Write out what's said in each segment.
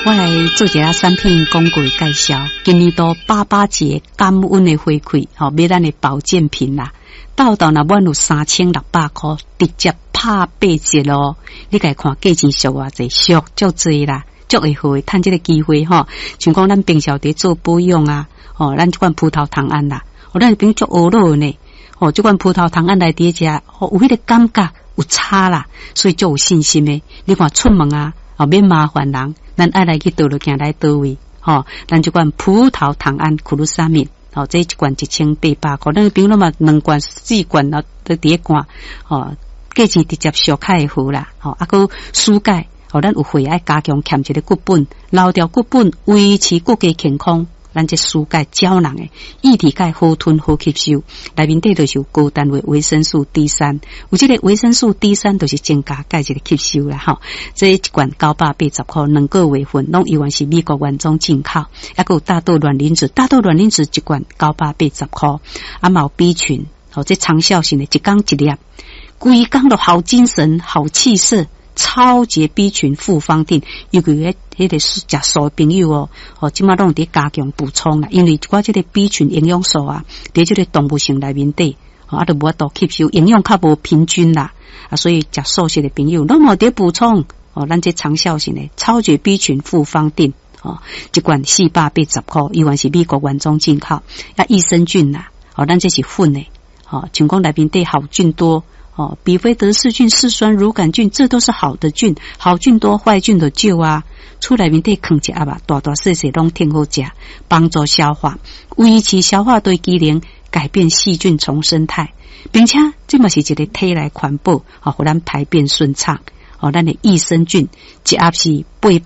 我来做一下产品广告介绍。今年度88节感恩的回馈，买咱的保健品啦，到若满有3600块，直接拍8折咯。你家看价钱俗偌济，俗足济啦，足会好诶，趁这个机会像讲咱平常伫做保养啊，咱这款葡萄糖胺啦，咱平足学老呢，这款葡萄糖胺来底食，有迄个感觉有差啦，所以足有信心诶。你看出门啊，免麻烦人。咱爱来去倒落行来倒位，咱这款葡萄糖胺库鲁沙米，这一罐1800块，咱比如嘛2罐4罐都伫罐，价钱直接小开好啦，个疏解，咱有血爱加强欠一个骨本，留掉骨本，维持骨骼健康。咱这疏解胶囊诶，液体钙好吞好吸收，内面底就是有高单位维生素 D3， 有这个维生素 D3 就是增加钙质的吸收啦这一罐980块2个月份，拢依然是美国原装进口，还有大豆卵磷脂一罐980块，嘛有 B 群，这长效型的一缸一粒，规缸都好精神好气色。超级 B 群复方定，尤其迄个食素的朋友即马拢伫加强补充啦，因为我这个 B 群营养素啊，伫这个动物性内面底，都无法度吸收，营养较无平均啦，所以食素食的朋友拢冇伫补充，咱这长效型的超级 B 群复方定，一罐480块，依然是美国原装进口，益生菌啦，咱这是粉的，像讲内面底好菌多。比菲德氏菌、嗜酸乳杆菌，这都是好的菌，好菌多，坏菌就少啊。厝内面底放一盒吧，大大细细拢挺好食，帮助消化，维持消化对机能，改变细菌重生态，并且这嘛是一个体内环保，互咱排便顺畅。咱的益生菌一盒是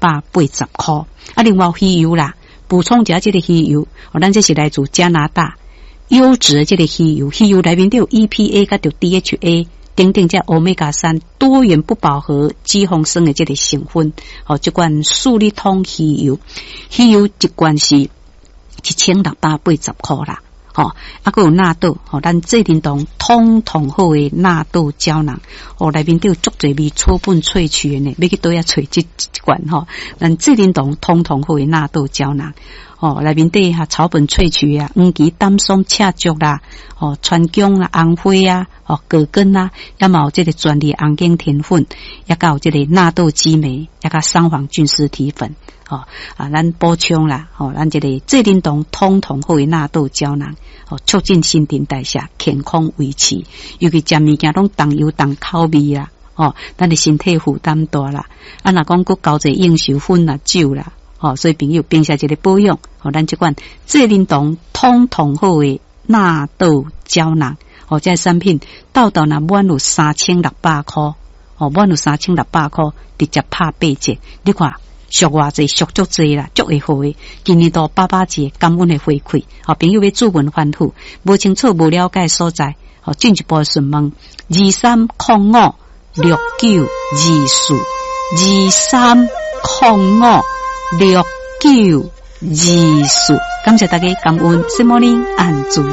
880块，另外鱼油啦，补充一下这个鱼油，咱这是来自加拿大优质的这个鱼油，鱼油内面都有 EPA 甲DHA。等等这Omega3多元不饱和肌红酸的这个成分，这罐素利通鱼油一罐是1680块啦，还有纳豆，咱这林堂通好的纳豆胶囊，内面都有足侪味草本萃取的呢，要去倒遐萃这一罐咱这林堂通好的纳豆胶囊。内面底草本萃取啊，黄芪、丹松、赤竹啦，川芎啦、红花啊，葛根啊，也有这个专利红景甜粉，也有这个纳豆激酶，也有三黄菌丝体粉，咱补充啦，咱这个这林堂通好的纳豆胶囊，促进新陈代谢，健康维持，尤其食物件拢重油重口味啦，咱的身体负担大啦，若讲佫交者应酬粉啦、酒啦。所以朋友平时一个保养，咱这款这林堂通好的纳豆胶囊，这产品到若满有3600块，满有3600块，直接拍8折，你看俗偌济，俗足济啦，足会好诶。今年度88节感恩的回馈，朋友要注文反复，无清楚无了解所在，进一步询问23056924，23056924，感谢大家感恩，Good morning， 安祝